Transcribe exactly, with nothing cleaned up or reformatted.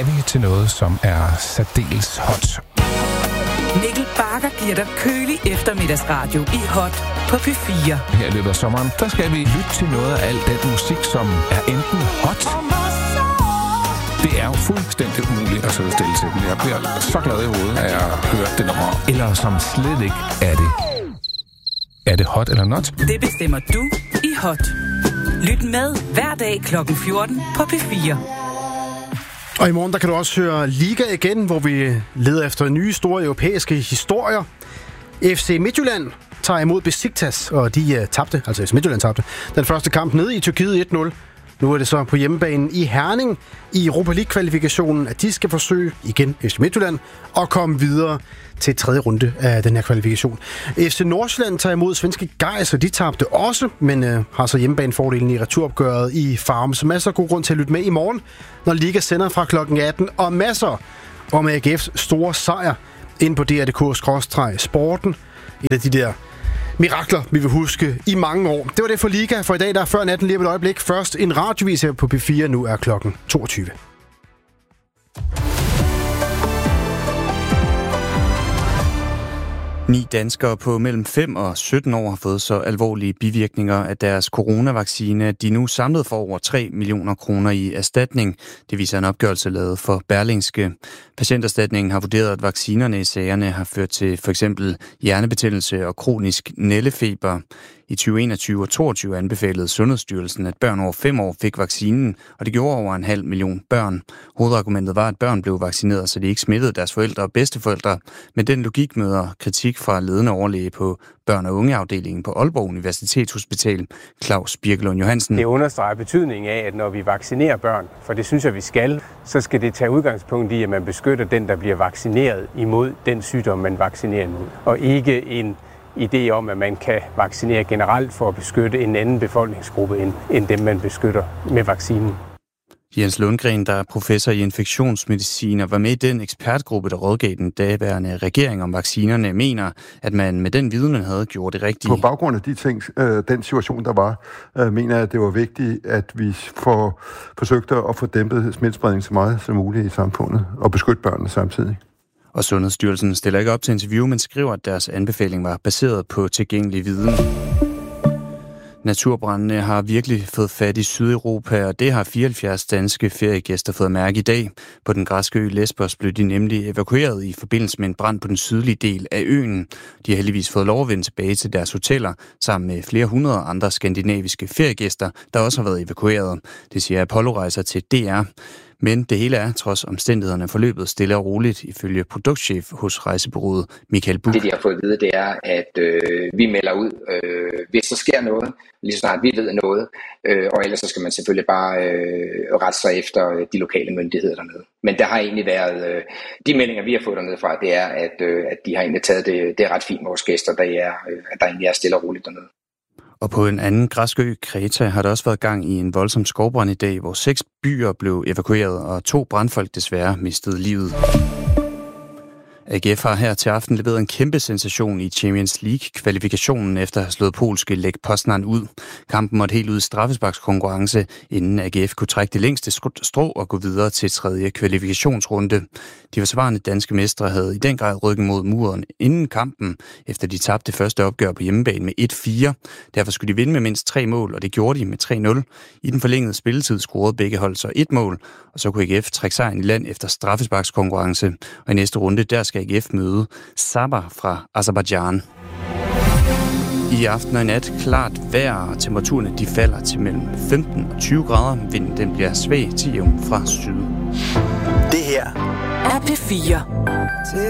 skal vi til noget, som er særdeles hot. Mikkel Bakker giver dig kølig eftermiddagsradio i Hot på P fire. Her i løbet af sommeren, der skal vi lytte til noget af al den musik, som er enten hot. Det er jo fuldstændig umuligt at sidde stille til den. Jeg bliver så glad i hovedet, at jeg har hørt det nummer. Eller som slet ikke er det. Er det hot eller not? Det bestemmer du i Hot. Lyt med hver dag klokken fjorten på P fire. Og i morgen der kan du også høre Liga igen, hvor vi leder efter nye store europæiske historier. F C Midtjylland tager imod Besiktas, og de uh, tabte, altså F C Midtjylland tabte, den første kamp nede i Tyrkiet et nul. Nu er det så på hjemmebanen i Herning i Europa League-kvalifikationen, at de skal forsøge, igen F C Midtjylland, at komme videre til tredje runde af den her kvalifikation. F C Nordsjælland tager imod svenske Gais, og de tabte også, men øh, har så hjemmebanefordelen i returopgøret i Farum. Så masser af god grund til at lytte med i morgen, når Liga sender fra klokken atten, og masser om A G F's store sejr ind på D R punktum d k skråstreg sporten. Et af de der mirakler, vi vil huske i mange år. Det var det for Liga for i dag, der er før natten lige om et øjeblik. Først en radiovis her på P fire, nu er klokken toogtyve. Ni danskere på mellem fem og sytten år har fået så alvorlige bivirkninger af deres coronavaccine, at de nu samlet for over tre millioner kroner i erstatning. Det viser en opgørelse lavet for Berlingske. Patienterstatningen har vurderet, at vaccinerne i sagerne har ført til for eksempel hjernebetændelse og kronisk nældefeber. I tyve enogtyve og toogtyve anbefalede Sundhedsstyrelsen, at børn over fem år fik vaccinen, og det gjorde over en halv million børn. Hovedargumentet var, at børn blev vaccineret, så de ikke smittede deres forældre og bedsteforældre. Men den logik møder kritik fra ledende overlæge på børn- og ungeafdelingen på Aalborg Universitetshospital, Claus Birkelund Johansen. Det understreger betydningen af, at når vi vaccinerer børn, for det synes jeg, vi skal, så skal det tage udgangspunkt i, at man beskytter den, der bliver vaccineret imod den sygdom, man vaccinerer imod, og ikke en idé om, at man kan vaccinere generelt for at beskytte en anden befolkningsgruppe end, end dem, man beskytter med vaccinen. Jens Lundgren, der er professor i infektionsmedicin og var med i den ekspertgruppe, der rådgav den daværende regering om vaccinerne, mener, at man med den viden, man havde, gjort det rigtige. På baggrund af de ting, øh, den situation, der var, øh, mener jeg, at det var vigtigt, at vi får forsøgte at få dæmpet smittespredning så meget som muligt i samfundet og beskytte børnene samtidig. Og Sundhedsstyrelsen stiller ikke op til interview, men skriver, at deres anbefaling var baseret på tilgængelig viden. Naturbrændene har virkelig fået fat i Sydeuropa, og det har fireoghalvfjerds danske feriegæster fået mærke i dag. På den græske ø Lesbos blev de nemlig evakueret i forbindelse med en brand på den sydlige del af øen. De har heldigvis fået lov at vende tilbage til deres hoteller, sammen med flere hundrede andre skandinaviske feriegæster, der også har været evakueret. Det siger Apollo-rejser til D R. Men det hele er, trods omstændighederne, forløbet stille og roligt, ifølge produktchef hos rejsebureauet Michael Buch. Det, de har fået at vide, det er, at øh, vi melder ud, øh, hvis der sker noget, lige så snart vi ved noget, øh, og ellers så skal man selvfølgelig bare øh, rette sig efter de lokale myndigheder dernede. Men der har egentlig været, øh, de meldinger, vi har fået dernede fra, det er, at, øh, at de har egentlig taget det, det er ret fint med vores gæster, der er, øh, at der egentlig er stille og roligt dernede. Og på en anden græsk ø, Kreta, har der også været gang i en voldsom skovbrand i dag, hvor seks byer blev evakueret, og to brandfolk desværre mistede livet. A G F har her til aften leveret en kæmpe sensation i Champions League-kvalifikationen efter at have slået polske Lech Poznan ud. Kampen måtte helt ud i straffesparkskonkurrence, inden A G F kunne trække det længste strå og gå videre til tredje kvalifikationsrunde. De forsvarende danske mestre havde i den grad rykket mod muren inden kampen, efter de tabte første opgør på hjemmebane med et fire. Derfor skulle de vinde med mindst tre mål, og det gjorde de med tre nul. I den forlængede spilletid scorede begge hold så et mål, og så kunne A G F trække sejren i land efter straffesparkskonkurrence. Og i næste runde, der skal A G F møde Sabah fra Aserbajdsjan. I aften og i nat klart vejr, og temperaturerne de falder til mellem femten og tyve grader. Vinden den bliver svag til jævn fra syd. Det her er P fire.